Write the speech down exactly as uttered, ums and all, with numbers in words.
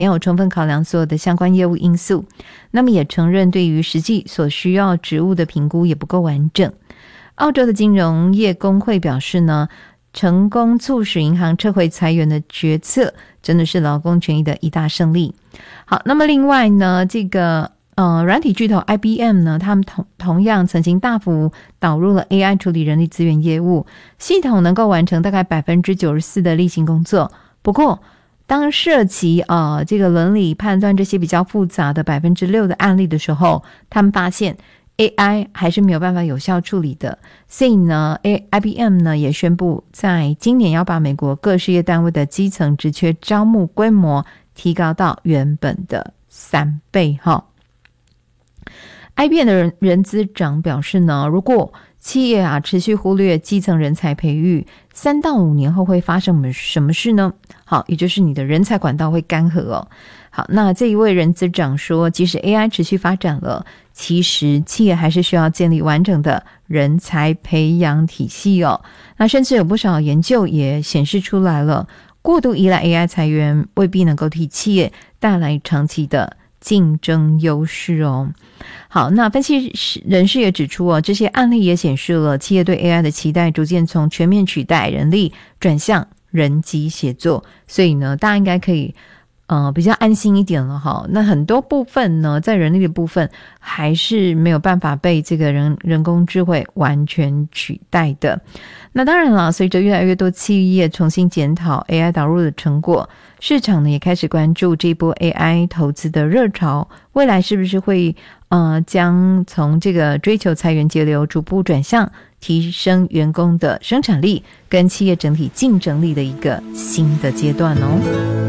没有充分考量所有的相关业务因素，那么也承认对于实际所需要职务的评估也不够完整。澳洲的金融业工会表示呢，成功促使银行撤回裁员的决策真的是劳工权益的一大胜利。好，那么另外呢，这个呃，软体巨头 I B M 呢，他们同同样曾经大幅导入了 A I 处理人力资源业务，系统能够完成大概 百分之九十四 的例行工作。不过当涉及呃这个伦理判断这些比较复杂的 百分之六 的案例的时候，他们发现 A I 还是没有办法有效处理的。所以呢 I B M 呢也宣布在今年要把美国各事业单位的基层职缺招募规模提高到原本的三倍哈。I B M 的人人资长表示呢，如果企业啊持续忽略基层人才培育，三到五年后会发生什么事呢？好，也就是你的人才管道会干涸哦。好，那这一位人资长说，即使 A I 持续发展了，其实企业还是需要建立完整的人才培养体系哦。那甚至有不少研究也显示出来了，过度依赖 A I 裁员未必能够替企业带来长期的竞争优势哦。好，那分析人士也指出哦，这些案例也显示了企业对 A I 的期待逐渐从全面取代人力转向人机协作，所以呢，大家应该可以呃比较安心一点了哈。那很多部分呢，在人力的部分还是没有办法被这个人人工智慧完全取代的。那当然了，随着越来越多企业重新检讨 A I 导入的成果，市场呢也开始关注这波 A I 投资的热潮，未来是不是会呃将从这个追求裁员节流逐步转向提升员工的生产力跟企业整体竞争力的一个新的阶段哦。